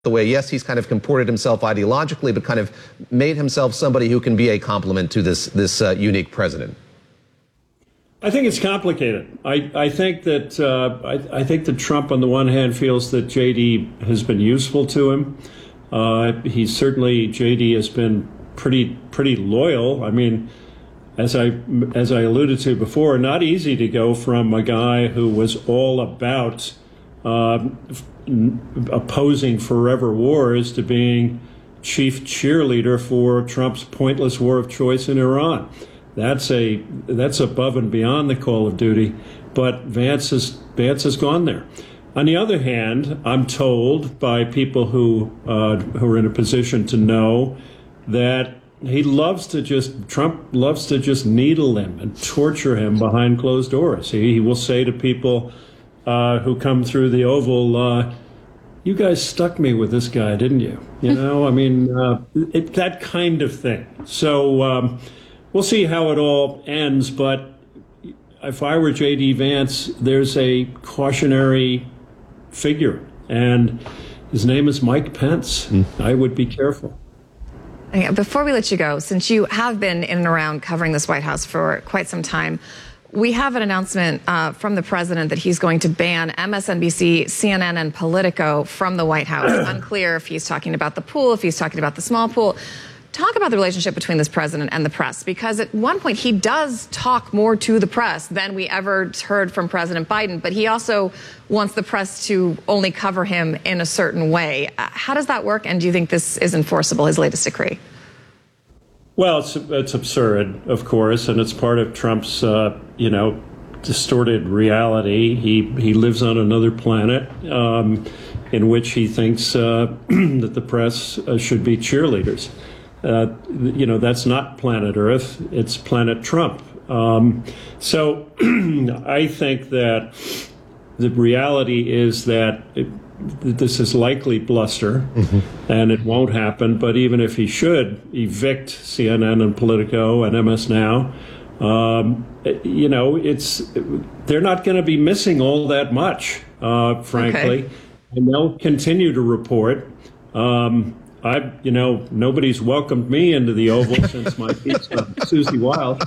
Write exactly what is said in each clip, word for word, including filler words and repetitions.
the way, yes, he's kind of comported himself ideologically, but kind of made himself somebody who can be a complement to this this uh, unique president? I think it's complicated. I, I think that uh, I, I think that Trump, on the one hand, feels that J D has been useful to him. Uh, he's certainly J D has been pretty pretty loyal. I mean, as I as I alluded to before, not easy to go from a guy who was all about uh, opposing forever wars to being chief cheerleader for Trump's pointless war of choice in Iran. That's a that's above and beyond the call of duty, but Vance has Vance has gone there. On the other hand, I'm told by people who uh, who are in a position to know that he loves to just Trump loves to just needle him and torture him behind closed doors. He, he will say to people uh, who come through the Oval, uh, "You guys stuck me with this guy, didn't you?" You know, I mean, uh, it, that kind of thing. So. Um, We'll see how it all ends, but if I were J D. Vance, there's a cautionary figure, and his name is Mike Pence. Mm. I would be careful. Before we let you go, since you have been in and around covering this White House for quite some time, we have an announcement uh, from the president that he's going to ban M S N B C, C N N, and Politico from the White House. Unclear if he's talking about the pool, if he's talking about the small pool. Talk about the relationship between this president and the press, because at one point he does talk more to the press than we ever heard from President Biden, but he also wants the press to only cover him in a certain way. Uh, how does that work, and do you think this is enforceable, his latest decree? Well, it's, it's absurd, of course, and it's part of Trump's, uh, you know, distorted reality. He, he lives on another planet um, in which he thinks uh, that the press uh, should be cheerleaders. Uh, you know, that's not planet Earth, it's planet Trump. Um, so I think that the reality is that it, this is likely bluster, mm-hmm. and it won't happen. But even if he should evict C N N and Politico and M S Now, um, you know, it's they're not going to be missing all that much, uh, frankly, okay. And they'll continue to report. Um, I, you know, nobody's welcomed me into the Oval since my piece on Susie Wild.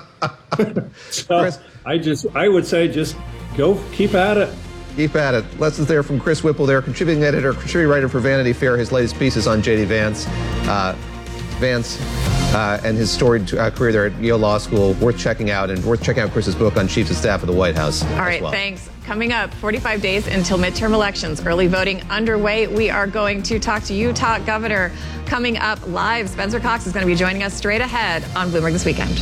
So Chris, I just, I would say, just go, keep at it. Keep at it. Lessons there from Chris Whipple, there, contributing editor, contributing writer for Vanity Fair. His latest piece is on J D. Vance. Uh, Vance uh, and his storied uh, career there at Yale Law School. Worth checking out, and worth checking out Chris's book on Chiefs of Staff of the White House. All right, well. Thanks. Coming up, forty-five days until midterm elections. Early voting underway. We are going to talk to Utah Governor coming up live. Spencer Cox is going to be joining us straight ahead on Bloomberg This Weekend.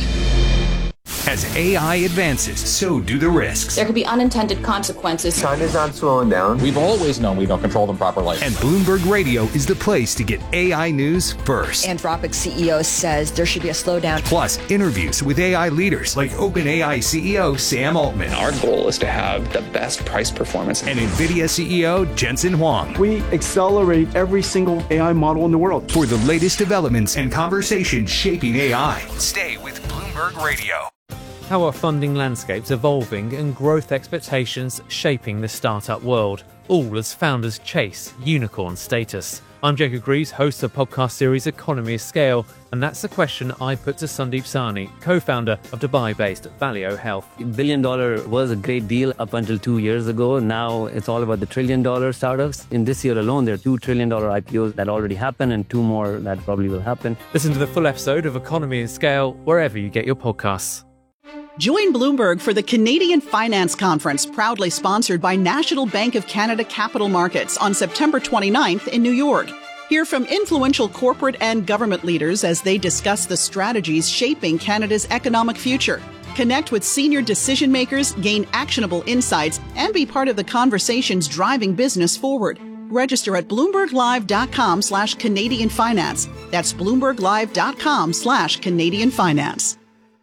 As A I advances, so do the risks. There could be unintended consequences. China's not slowing down. We've always known we don't control them properly. And Bloomberg Radio is the place to get A I news first. Anthropic C E O says there should be a slowdown. Plus, interviews with A I leaders like OpenAI C E O Sam Altman. Our goal is to have the best price performance. And NVIDIA C E O Jensen Huang. We accelerate every single A I model in the world. For the latest developments and conversations shaping A I, stay with Bloomberg Radio. How are funding landscapes evolving and growth expectations shaping the startup world, all as founders chase unicorn status? I'm Jacob Greaves, host of the podcast series Economy of Scale, and that's the question I put to Sandeep Sahni, co-founder of Dubai-based Valeo Health. Billion dollar was a great deal up until two years ago. Now it's all about the trillion dollar startups. In this year alone, there are two trillion dollar I P Os that already happened and two more that probably will happen. Listen to the full episode of Economy of Scale wherever you get your podcasts. Join Bloomberg for the Canadian Finance Conference, proudly sponsored by National Bank of Canada Capital Markets on September twenty-ninth in New York. Hear from influential corporate and government leaders as they discuss the strategies shaping Canada's economic future. Connect with senior decision makers, gain actionable insights, and be part of the conversations driving business forward. Register at bloomberglive.com slash Canadian Finance. That's bloomberglive.com slash Canadian Finance.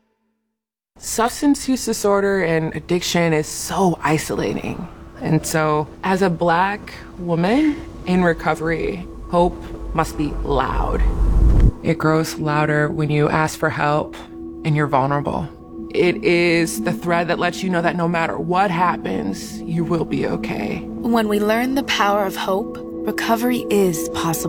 Substance use disorder and addiction is so isolating. And so as a Black woman in recovery, hope must be loud. It grows louder when you ask for help and you're vulnerable. It is the thread that lets you know that no matter what happens, you will be okay. When we learn the power of hope, recovery is possible.